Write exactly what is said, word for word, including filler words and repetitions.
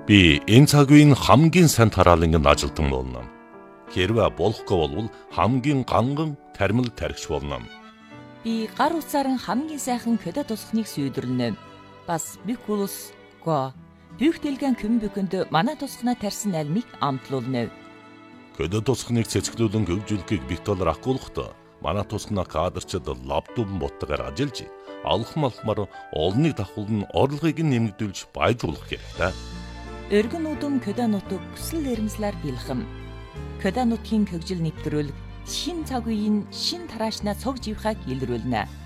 Би энэ цаг үеийн хамгийн сайн тараалангийн ажилтан болно. Хэрвээ болохгүй бол хамгийн ганган тармил тархич болно. Би гар утсаар хамгийн сайхан көдө тусахныг сүйдрлэнэ. Бас бикулус го бүгдэлгэн көмбөкөнд манай тусахнаа тарьсан альмыг амтлуулна. Көдө тусахныг цэцгэлүүлэн хөгжүүлэхийг битолор ахгуулахдаа манай тусахнаа кадрчид лаптопн боттойгоор ажиллаж алхам алхмаар олныг давхуулн орлогыг нэмэгдүүлж баяжуулах хэрэгтэй. Өргөн удам көдө нутаг хүсэл эрмслэр бэлхэм. Көдө нутгийн хөгжил нэвтрүүлэг шин цаг үеийн шин тараашнаа цог живхаг илрүүлнэ.